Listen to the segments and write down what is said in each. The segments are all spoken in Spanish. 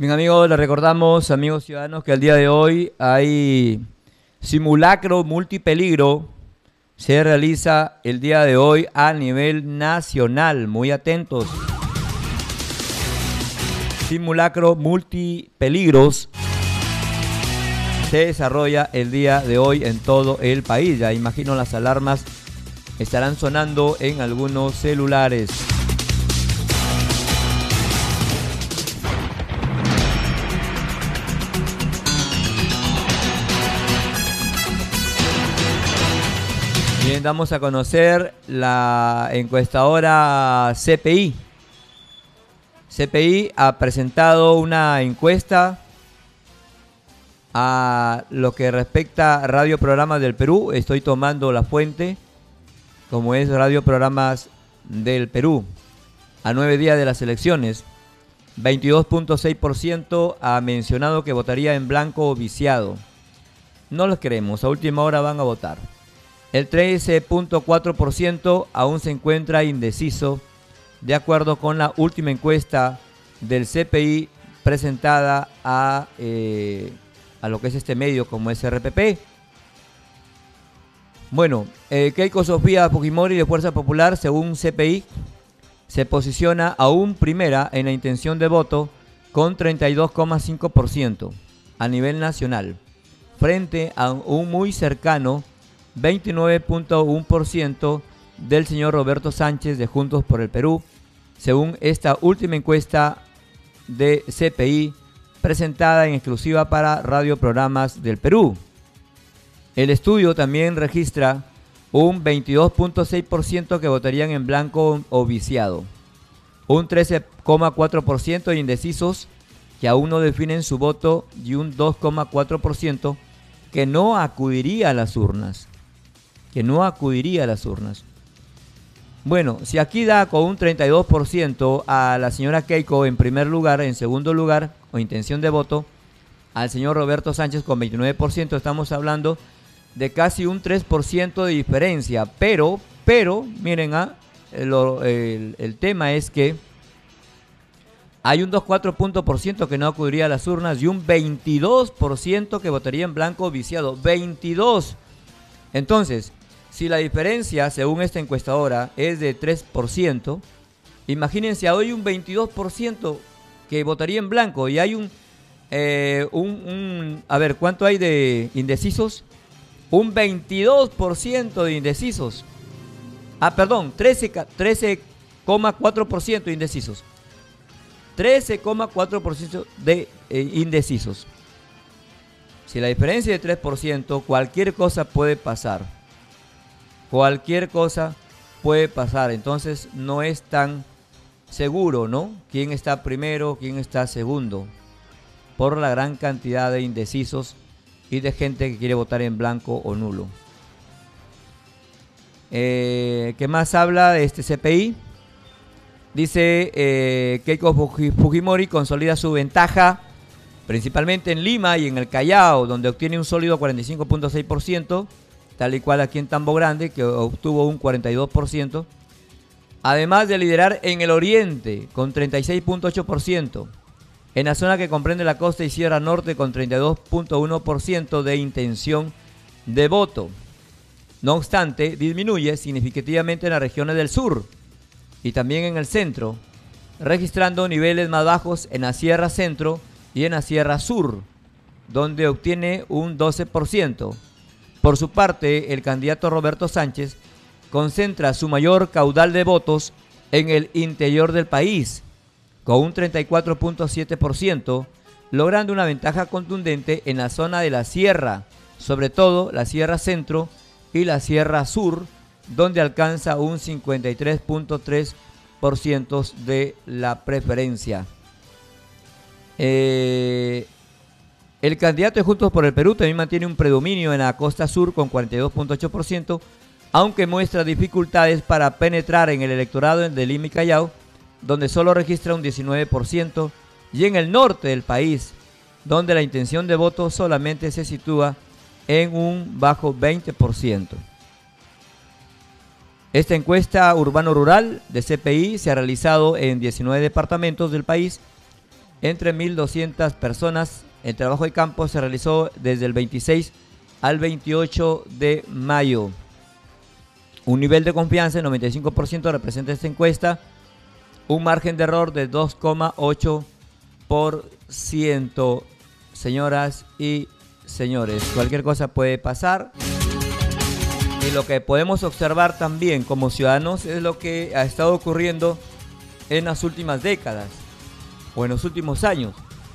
Bien, amigos, les recordamos, amigos ciudadanos, que el día de hoy hay simulacro multipeligro. Se realiza el día de hoy a nivel nacional. Muy atentos. Simulacro multipeligros se desarrolla el día de hoy en todo el país. Ya imagino las alarmas estarán sonando en algunos celulares. Bien, damos a conocer la encuestadora CPI. CPI ha presentado una encuesta a lo que respecta a Radio Programas del Perú. Estoy tomando la fuente, como es Radio Programas del Perú. A 9 días de las elecciones, 22.6% ha mencionado que votaría en blanco o viciado. No los queremos, a última hora van a votar. El 13.4% aún se encuentra indeciso, de acuerdo con la última encuesta del CPI presentada a lo que es este medio como es RPP. Bueno, Keiko Sofía Fujimori de Fuerza Popular, según CPI, se posiciona aún primera en la intención de voto con 32,5% a nivel nacional, frente a un muy cercano 29.1% del señor Roberto Sánchez de Juntos por el Perú, según esta última encuesta de CPI presentada en exclusiva para Radio Programas del Perú. El estudio también registra un 22.6% que votarían en blanco o viciado, un 13,4% de indecisos que aún no definen su voto y un 2,4% que no acudiría a las urnas. Bueno, si aquí da con un 32% a la señora Keiko en primer lugar, en segundo lugar, o intención de voto, al señor Roberto Sánchez con 29%, estamos hablando de casi un 3% de diferencia. Pero, miren, el tema es que hay un 2,4% que no acudiría a las urnas y un 22% que votaría en blanco o viciado. 22%. Entonces, si la diferencia, según esta encuestadora, es de 3%, imagínense, hoy un 22% que votaría en blanco y hay a ver, ¿cuánto hay de indecisos? Un 22% de indecisos. Perdón, 13,4% de indecisos. 13,4% de indecisos. Si la diferencia es de 3%, cualquier cosa puede pasar. Cualquier cosa puede pasar. Entonces no es tan seguro, ¿no? Quién está primero, quién está segundo, por la gran cantidad de indecisos y de gente que quiere votar en blanco o nulo. ¿Qué más habla de este CPI? Dice Keiko Fujimori consolida su ventaja principalmente en Lima y en el Callao, donde obtiene un sólido 45.6%, tal y cual aquí en Tambo Grande, que obtuvo un 42%, además de liderar en el oriente con 36.8%, en la zona que comprende la costa y Sierra Norte con 32.1% de intención de voto. No obstante, disminuye significativamente en las regiones del sur y también en el centro, registrando niveles más bajos en la Sierra Centro y en la Sierra Sur, donde obtiene un 12%. Por su parte, el candidato Roberto Sánchez concentra su mayor caudal de votos en el interior del país, con un 34.7%, logrando una ventaja contundente en la zona de la Sierra, sobre todo la Sierra Centro y la Sierra Sur, donde alcanza un 53.3% de la preferencia. El candidato de Juntos por el Perú también mantiene un predominio en la costa sur con 42.8%, aunque muestra dificultades para penetrar en el electorado de Lima y Callao, donde solo registra un 19%, y en el norte del país, donde la intención de voto solamente se sitúa en un bajo 20%. Esta encuesta urbano-rural de CPI se ha realizado en 19 departamentos del país, entre 1.200 personas. El trabajo de campo se realizó desde el 26 al 28 de mayo. Un nivel de confianza del 95% representa esta encuesta. Un margen de error de 2,8%. Señoras y señores, cualquier cosa puede pasar. Y lo que podemos observar también como ciudadanos es lo que ha estado ocurriendo en las últimas décadas o en los últimos años.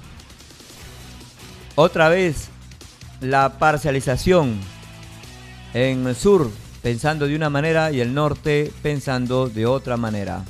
Otra vez la parcialización en el sur pensando de una manera y el norte pensando de otra manera.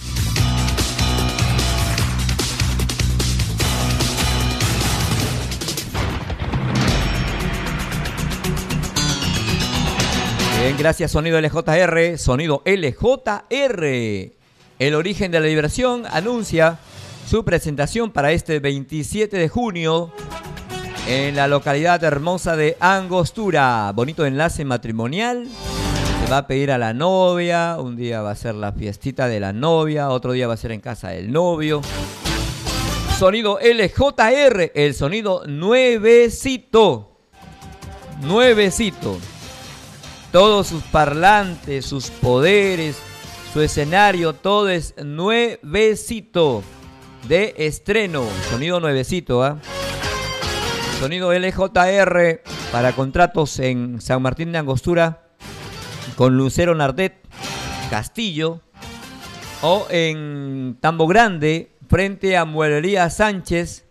Bien, gracias Sonido LJR. Sonido LJR. El origen de la diversión anuncia su presentación para este 27 de junio en la localidad hermosa de Angostura. Bonito enlace matrimonial. Se va a pedir a la novia. Un día va a ser la fiestita de la novia. Otro día va a ser en casa del novio. Sonido LJR. El sonido nuevecito. Nuevecito. Todos sus parlantes, sus poderes, su escenario, todo es nuevecito. De estreno. Sonido nuevecito, ¿ah? Sonido LJR para contratos en San Martín de Angostura con Lucero Nardet Castillo, o en Tambo Grande frente a Mueblería Sánchez,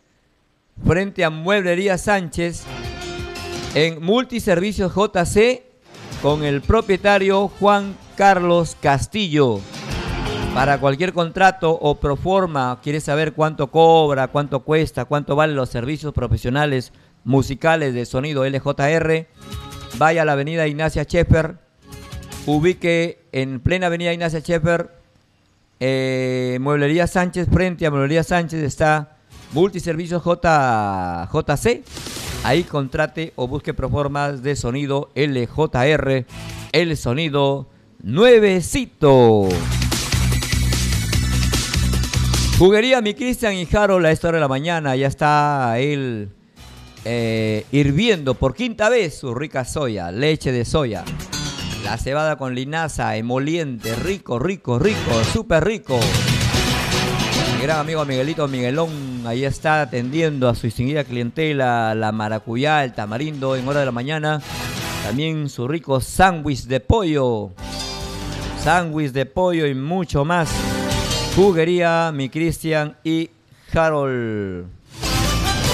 en Multiservicios JC con el propietario Juan Carlos Castillo. Para cualquier contrato o proforma, quieres saber cuánto cobra, cuánto cuesta, cuánto valen los servicios profesionales musicales de Sonido LJR, vaya a la avenida Ignacia Scheffer, ubique en plena avenida Ignacia Scheffer, Mueblería Sánchez, frente a Mueblería Sánchez está Multiservicios JC. Ahí contrate o busque proformas de Sonido LJR, el sonido nuevecito. Juguería Mi Cristian y Harold a esta hora de la mañana. Ya está él hirviendo por quinta vez su rica soya, leche de soya. La cebada con linaza, emoliente, rico, súper rico. Mi gran amigo Miguelito Miguelón, ahí está atendiendo a su distinguida clientela, la maracuyá, el tamarindo en hora de la mañana. También su rico sándwich de pollo y mucho más. Juguería Mi Cristian y Harold.